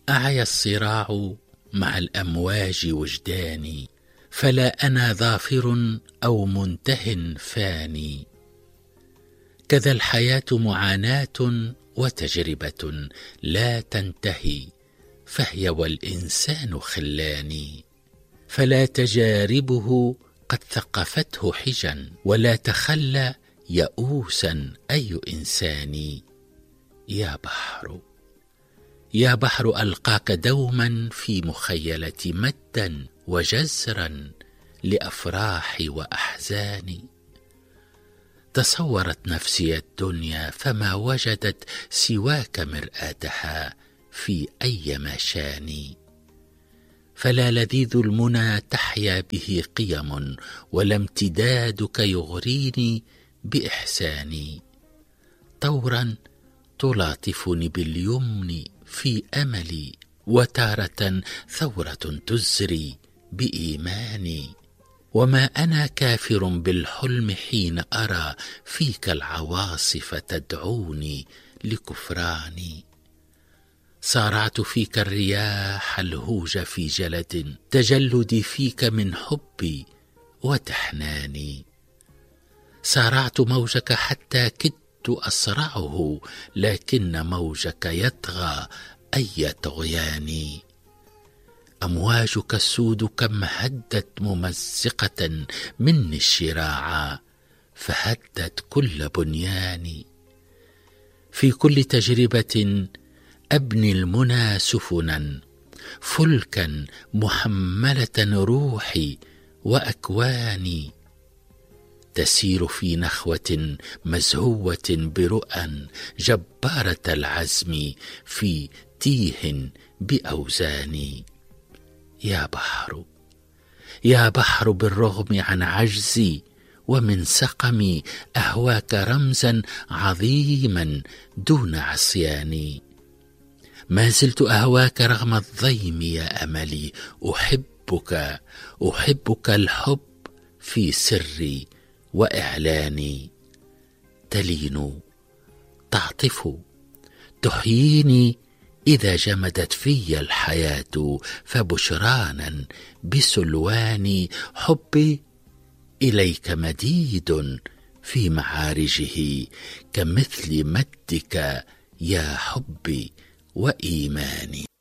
أعيا الصراع مع الأمواج وجداني، فلا أنا ظافر أو منته فاني. كذا الحياة معاناة وتجربة لا تنتهي، فهي والإنسان خلاني. فلا تجاربه قد ثقفته حجا، ولا تخلى يئوسا أي إنسان. يا بحر يا بحر ألقاك دوما في مخيلتي مدا وجزرا لأفراحي وأحزاني. تصورت نفسي الدنيا فما وجدت سواك مرآتها في أي مشاني. فلا لذيذ المنى تحيا به قيم، ولا امتدادك يغريني بإحساني. طورا تلاطفني باليمن في أملي، وتارة ثورة تزري بإيماني. وما أنا كافر بالحلم حين أرى فيك العواصف تدعوني لكفراني. صارعت فيك الرياح الهوج في جلد، تجلدي فيك من حبي وتحناني. صارعت موجك حتى كدت أصرعه، لكن موجك يطغى أي طغيان. أمواجك السود كم هدت ممزقة مني الشراع، فهدت كل بنياني. في كل تجربة أبني المنى سفنا، فلكا محملة روحي وأكواني. تسير في نخوة مزهوة برؤى جبارة العزم في تيه بأوزاني. يا بحر يا بحر بالرغم عن عجزي ومن سقمي أهواك رمزا عظيما دون عصياني. ما زلت أهواك رغم الضيم يا أملي، أحبك الحب في سري وإعلاني. تلين تعطف تحييني إذا جمدت في الحياة، فبشرانا بسلوان حبي إليك مديد في معارجه، كمثل مدك يا حبي وإيماني.